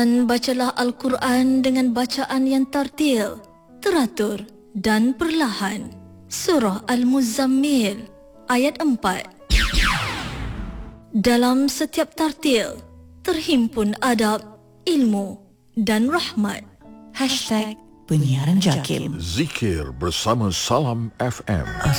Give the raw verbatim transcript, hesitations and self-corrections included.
Dan bacalah Al-Quran dengan bacaan yang tartil, teratur dan perlahan. Surah Al-Muzammil ayat empat. Dalam setiap tartil terhimpun adab, ilmu dan rahmat. Hashtag Penyiaran Jakim. Zikir bersama Salam F M.